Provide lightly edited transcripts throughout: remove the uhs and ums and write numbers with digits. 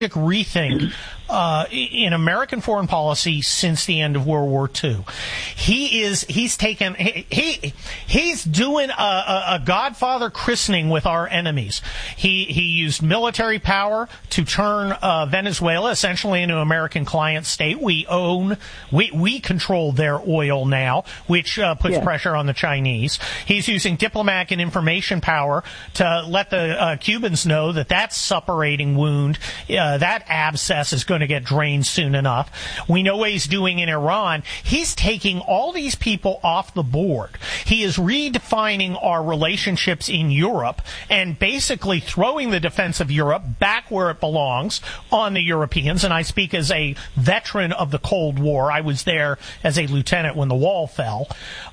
rethink in American foreign policy since the end of World War II. He's doing a Godfather christening with our enemies. He used military power to turn Venezuela essentially into an American client state. We control their oil now, which puts pressure on the Chinese. He's using diplomatic and information power to let the Cubans know that suppurating wound, that abscess is going to get drained soon enough. We know what he's doing in Iran. He's taking all these people off the board. He is redefining our relationships in Europe and basically throwing the defense of Europe back where it belongs on the Europeans. And I speak as a veteran of the Cold War. I was there as a lieutenant when the wall fell.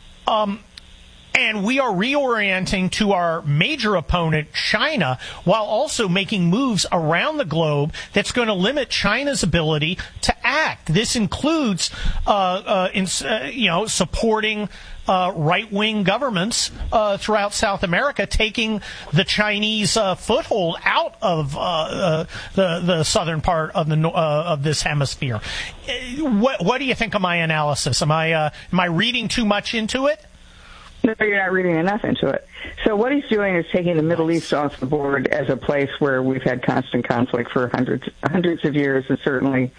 And we are reorienting to our major opponent, China, while also making moves around the globe that's going to limit China's ability to act. This includes, supporting right-wing governments throughout South America, taking the Chinese foothold out of the southern part of this hemisphere. What do you think of my analysis? Am I reading too much into it? No, you're not reading enough into it. So what he's doing is taking the Middle East off the board as a place where we've had constant conflict for hundreds of years, and certainly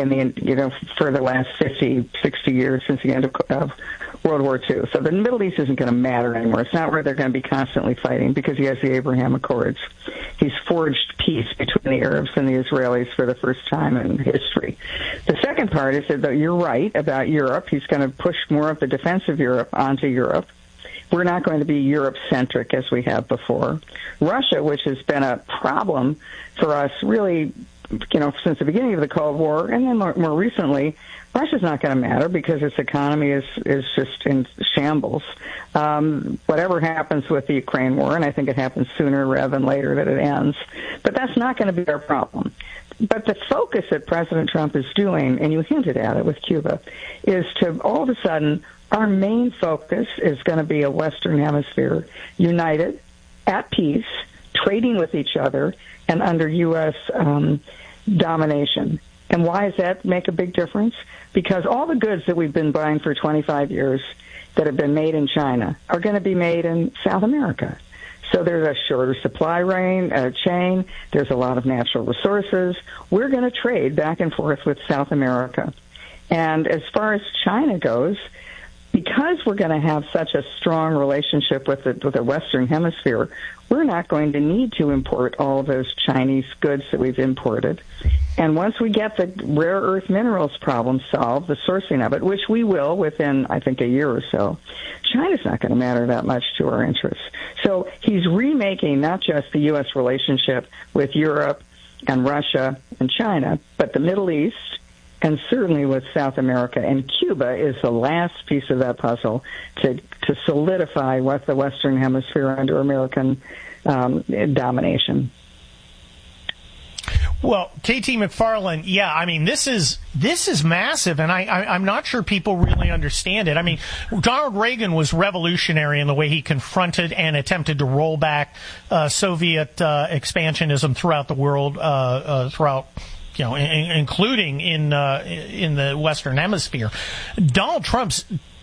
for the last 50, 60 years since the end of World War II. So the Middle East isn't going to matter anymore. It's not where they're going to be constantly fighting because he has the Abraham Accords. He's forged peace between the Arabs and the Israelis for the first time in history. The second part is that you're right about Europe. He's going to push more of the defense of Europe onto Europe. We're not going to be Europe-centric as we have before. Russia, which has been a problem for us really, since the beginning of the Cold War, and then more recently, Russia's not going to matter because its economy is just in shambles. Whatever happens with the Ukraine war, and I think it happens sooner rather than later that it ends, but that's not going to be our problem. But the focus that President Trump is doing, and you hinted at it with Cuba, is to all of a sudden our main focus is going to be a Western Hemisphere united, at peace, trading with each other, and under U.S. domination. And why does that make a big difference? Because all the goods that we've been buying for 25 years that have been made in China are going to be made in South America. So there's a shorter supply chain. There's a lot of natural resources. We're going to trade back and forth with South America. And as far as China goes, because we're going to have such a strong relationship with the Western Hemisphere, we're not going to need to import all of those Chinese goods that we've imported. And once we get the rare earth minerals problem solved, the sourcing of it, which we will within, I think, a year or so, China's not going to matter that much to our interests. So he's remaking not just the U.S. relationship with Europe and Russia and China, but the Middle East, and certainly with South America. And Cuba is the last piece of that puzzle to solidify what the Western Hemisphere under American domination. Well, KT McFarland, yeah, I mean, this is massive, and I'm not sure people really understand it. I mean, Donald Reagan was revolutionary in the way he confronted and attempted to roll back Soviet expansionism throughout the world, including in the Western Hemisphere. Donald Trump's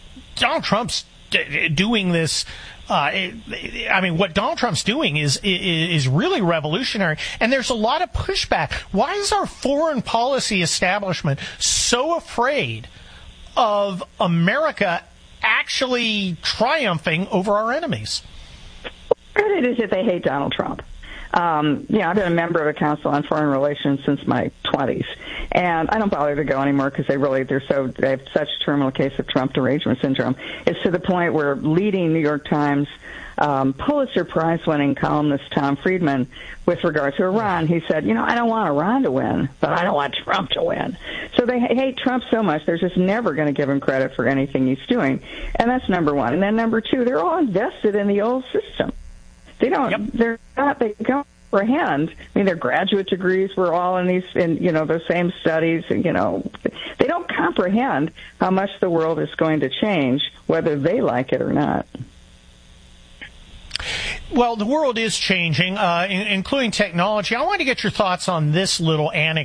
doing this. What Donald Trump's doing is really revolutionary, and there's a lot of pushback. Why is our foreign policy establishment so afraid of America actually triumphing over our enemies? It is that they hate Donald Trump. I've been a member of the Council on Foreign Relations since my 20s, and I don't bother to go anymore because they have such a terminal case of Trump derangement syndrome. It's to the point where leading New York Times Pulitzer Prize-winning columnist Tom Friedman, with regard to Iran, he said, I don't want Iran to win, but I don't want Trump to win. So they hate Trump so much, they're just never going to give him credit for anything he's doing. And that's number one. And then number two, they're all invested in the old system. They don't comprehend. I mean, their graduate degrees were all in the same studies. They don't comprehend how much the world is going to change, whether they like it or not. Well, the world is changing, including technology. I want to get your thoughts on this little anecdote.